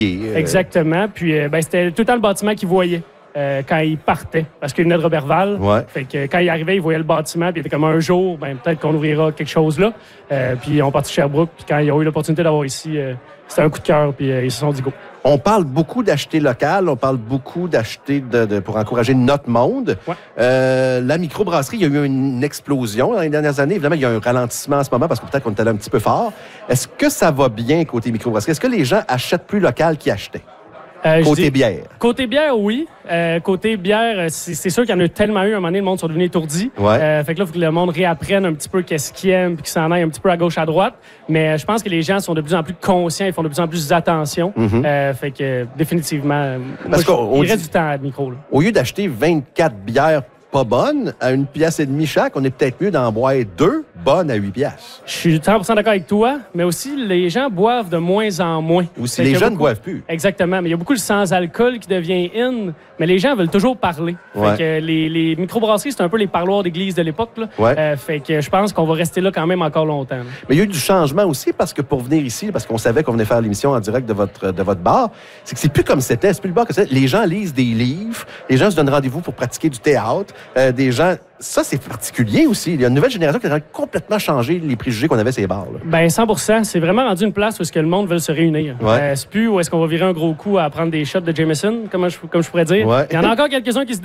Exactement. Puis c'était tout le temps le bâtiment qu'ils voyaient. Quand il partait, parce qu'il venait de Robertval. Ouais. Fait que quand il arrivait, il voyait le bâtiment, puis il était comme un jour, peut-être qu'on ouvrira quelque chose là. Puis on partit de Sherbrooke, puis quand ils ont eu l'opportunité d'avoir ici, c'était un coup de cœur, puis ils se sont dit go. On parle beaucoup d'acheter local, on parle beaucoup d'acheter pour encourager notre monde. Ouais. La microbrasserie, il y a eu une explosion dans les dernières années. Évidemment, il y a un ralentissement en ce moment parce que peut-être qu'on est allé un petit peu fort. Est-ce que ça va bien côté microbrasserie? Est-ce que les gens achètent plus local qu'ils achetaient? Côté bière. Côté bière, oui. Côté bière, c'est sûr qu'il y en a tellement eu. À un moment donné, le monde sont devenus étourdis. Ouais. Fait que là, il faut que le monde réapprenne un petit peu qu'est-ce qu'ils aiment puis qu'ils s'en aillent un petit peu à gauche, à droite. Mais je pense que les gens sont de plus en plus conscients. Ils font de plus en plus attention. Fait que définitivement, il reste du temps à micro. Là. Au lieu d'acheter 24 bières pas bonnes à 1,5 piastre chaque, on est peut-être mieux d'en boire 2 bonnes à 8 piastres. Je suis 100% d'accord avec toi, mais aussi, les gens boivent de moins en moins. Aussi, les jeunes ne boivent plus. Exactement, mais il y a beaucoup de sans-alcool qui devient in, mais les gens veulent toujours parler. Ouais. Fait que les microbrasseries, c'est un peu les parloirs d'église de l'époque. Là. Ouais. Fait que je pense qu'on va rester là quand même encore longtemps. Là. Mais il y a eu du changement aussi parce que pour venir ici, parce qu'on savait qu'on venait faire l'émission en direct de votre bar, c'est que c'est plus comme c'était, c'est plus le bar que c'était. Les gens lisent des livres, les gens se donnent rendez-vous pour pratiquer du théâtre, des gens... Ça, c'est particulier aussi. Il y a une nouvelle génération qui a complètement changé les préjugés qu'on avait ces bars. Là. Ben 100%. C'est vraiment rendu une place où est-ce que le monde veut se réunir. Ouais. C'est plus où est-ce qu'on va virer un gros coup à prendre des shots de Jameson, comme je pourrais dire. Ouais. Il y en a encore quelques-uns qui se